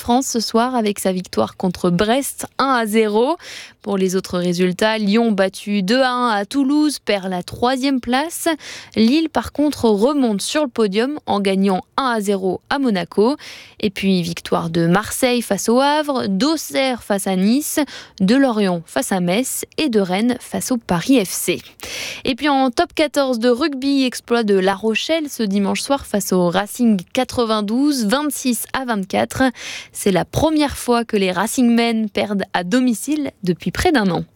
France ce soir avec sa victoire contre Brest 1-0. Pour les autres résultats, Lyon battu 2-1 à Toulouse perd la 3e place. Lille par contre remonte sur le podium en gagnant 1-0 à Monaco. Et puis victoire de Marseille face au Havre, d'Auxerre face à Nice, de Lorient face à Metz et de Rennes face au Paris FC. Et puis en top 14 de rugby, exploit de La Rochelle ce dimanche soir face au Racing 92, 26-24. C'est la première fois que les Racingmen perdent à domicile depuis près d'un an.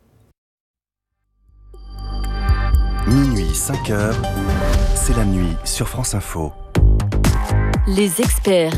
Minuit 5h, c'est la nuit sur France Info. Les experts.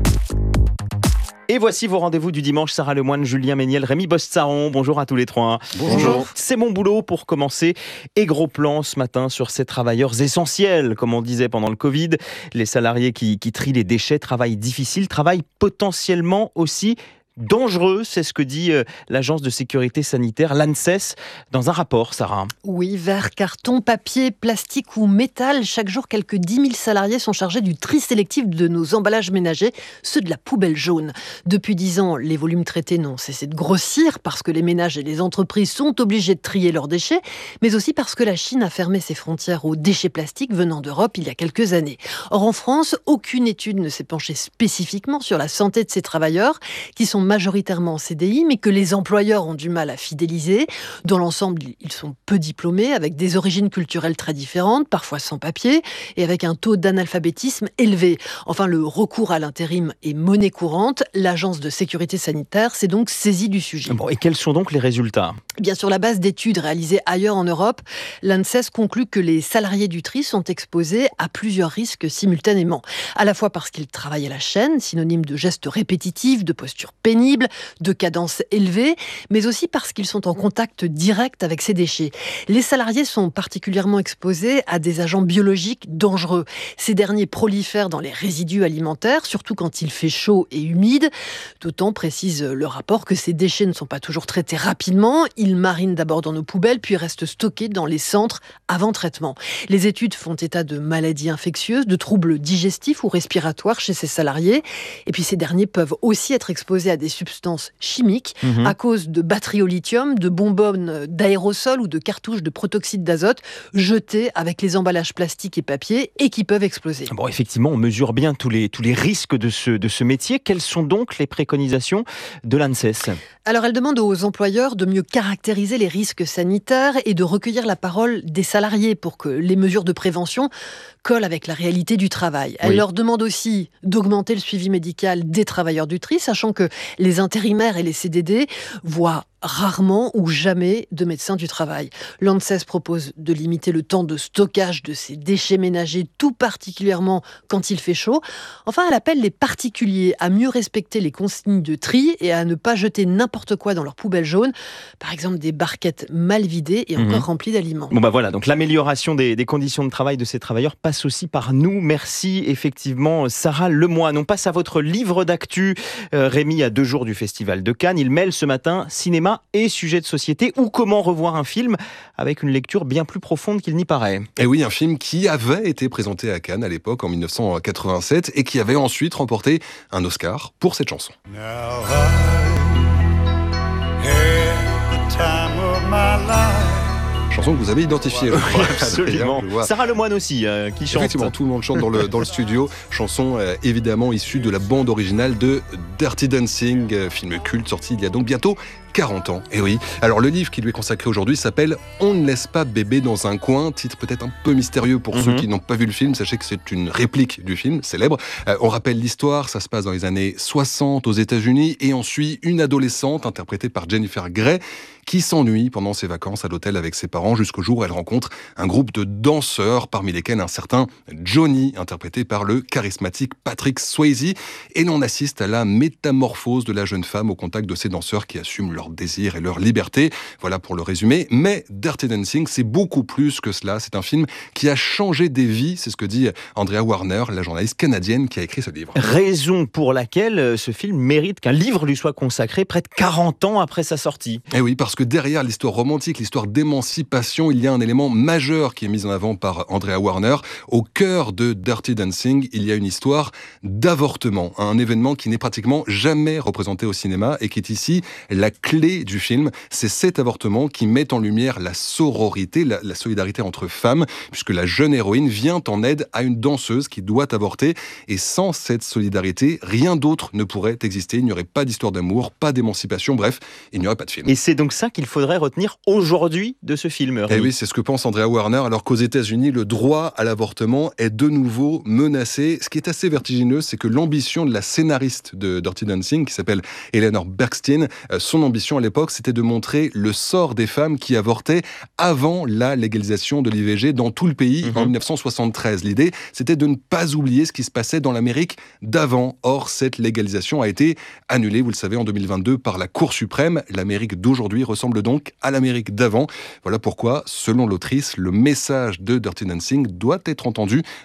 Et voici vos rendez-vous du dimanche. Sarah Lemoine, Julien Méniel, Rémi Bossaron. Bonjour à tous les trois. Bonjour. C'est mon boulot pour commencer. Et gros plan ce matin sur ces travailleurs essentiels, comme on disait pendant le Covid. Les salariés qui trient les déchets, travail difficile, travail potentiellement aussi dangereux, c'est ce que dit l'agence de sécurité sanitaire, l'ANSES, dans un rapport, Sarah. Oui, verre, carton, papier, plastique ou métal, chaque jour, quelques 10 000 salariés sont chargés du tri sélectif de nos emballages ménagers, ceux de la poubelle jaune. Depuis 10 ans, les volumes traités n'ont cessé de grossir parce que les ménages et les entreprises sont obligés de trier leurs déchets, mais aussi parce que la Chine a fermé ses frontières aux déchets plastiques venant d'Europe il y a quelques années. Or, en France, aucune étude ne s'est penchée spécifiquement sur la santé de ces travailleurs, qui sont majoritairement en CDI, mais que les employeurs ont du mal à fidéliser. Dans l'ensemble, ils sont peu diplômés, avec des origines culturelles très différentes, parfois sans papier, et avec un taux d'analphabétisme élevé. Enfin, le recours à l'intérim est monnaie courante. L'agence de sécurité sanitaire s'est donc saisie du sujet. Bon, et quels sont donc les résultats ? Bien, sur la base d'études réalisées ailleurs en Europe, l'ANSES conclut que les salariés du tri sont exposés à plusieurs risques simultanément. À la fois parce qu'ils travaillent à la chaîne, synonyme de gestes répétitifs, de postures pénibles, de cadence élevée, mais aussi parce qu'ils sont en contact direct avec ces déchets. Les salariés sont particulièrement exposés à des agents biologiques dangereux. Ces derniers prolifèrent dans les résidus alimentaires, surtout quand il fait chaud et humide. D'autant, précise le rapport, que ces déchets ne sont pas toujours traités rapidement. Ils marinent d'abord dans nos poubelles, puis restent stockés dans les centres avant traitement. Les études font état de maladies infectieuses, de troubles digestifs ou respiratoires chez ces salariés. Et puis ces derniers peuvent aussi être exposés à des substances chimiques à cause de batteries au lithium, de bonbonnes d'aérosols ou de cartouches de protoxyde d'azote jetées avec les emballages plastiques et papier et qui peuvent exploser. Bon, effectivement, on mesure bien tous les risques de ce métier. Quelles sont donc les préconisations de l'ANSES ? Alors, elle demande aux employeurs de mieux caractériser les risques sanitaires et de recueillir la parole des salariés pour que les mesures de prévention collent avec la réalité du travail. Elle leur demande aussi d'augmenter le suivi médical des travailleurs du tri, sachant que les intérimaires et les CDD voient rarement ou jamais de médecins du travail. L'ANSES propose de limiter le temps de stockage de ces déchets ménagers, tout particulièrement quand il fait chaud. Enfin, elle appelle les particuliers à mieux respecter les consignes de tri et à ne pas jeter n'importe quoi dans leur poubelle jaune. Par exemple, des barquettes mal vidées et encore remplies d'aliments. Bon, voilà, donc l'amélioration des conditions de travail de ces travailleurs passe aussi par nous. Merci effectivement Sarah Lemoine. On passe à votre livre d'actu. Rémi, à 2 jours du Festival de Cannes, il mêle ce matin cinéma et sujet de société, ou comment revoir un film avec une lecture bien plus profonde qu'il n'y paraît. Et oui, un film qui avait été présenté à Cannes à l'époque, en 1987, et qui avait ensuite remporté un Oscar pour cette chanson. Chanson que vous avez identifiée. Oui, absolument. Sarah Lemoine aussi, qui chante. Effectivement, tout le monde chante dans le studio. Chanson évidemment issue de la bande originale de Dirty Dancing, film culte sorti il y a donc bientôt 40 ans. Et oui. Alors le livre qui lui est consacré aujourd'hui s'appelle « On ne laisse pas bébé dans un coin », titre peut-être un peu mystérieux pour ceux qui n'ont pas vu le film. Sachez que c'est une réplique du film célèbre. On rappelle l'histoire, ça se passe dans les années 60 aux États-Unis et on suit une adolescente interprétée par Jennifer Grey qui s'ennuie pendant ses vacances à l'hôtel avec ses parents jusqu'au jour où elle rencontre un groupe de danseurs, parmi lesquels un certain Johnny, interprété par le charismatique Patrick Swayze. Et l'on assiste à la métamorphose de la jeune femme au contact de ces danseurs qui assument leur leurs désirs et leur liberté. Voilà pour le résumé. Mais Dirty Dancing, c'est beaucoup plus que cela. C'est un film qui a changé des vies. C'est ce que dit Andrea Warner, la journaliste canadienne qui a écrit ce livre. Raison pour laquelle ce film mérite qu'un livre lui soit consacré près de 40 ans après sa sortie. Et oui, parce que derrière l'histoire romantique, l'histoire d'émancipation, il y a un élément majeur qui est mis en avant par Andrea Warner. Au cœur de Dirty Dancing, il y a une histoire d'avortement, un événement qui n'est pratiquement jamais représenté au cinéma et qui est ici la clé du film. C'est cet avortement qui met en lumière la sororité, la solidarité entre femmes, puisque la jeune héroïne vient en aide à une danseuse qui doit avorter. Et sans cette solidarité, rien d'autre ne pourrait exister. Il n'y aurait pas d'histoire d'amour, pas d'émancipation, bref, il n'y aurait pas de film. Et c'est donc ça qu'il faudrait retenir aujourd'hui de ce film, Rémi. Et oui, c'est ce que pense Andrea Warner, alors qu'aux États-Unis, le droit à l'avortement est de nouveau menacé. Ce qui est assez vertigineux, c'est que l'ambition de la scénariste de Dirty Dancing, qui s'appelle Eleanor Bergstein, son ambition à l'époque, c'était de montrer le sort des femmes qui avortaient avant la légalisation de l'IVG dans tout le pays en 1973. L'idée, c'était de ne pas oublier ce qui se passait dans l'Amérique d'avant. Or, cette légalisation a été annulée, vous le savez, en 2022 par la Cour suprême. L'Amérique d'aujourd'hui ressemble donc à l'Amérique d'avant. Voilà pourquoi, selon l'autrice, le message de Dirty Dancing doit être entendu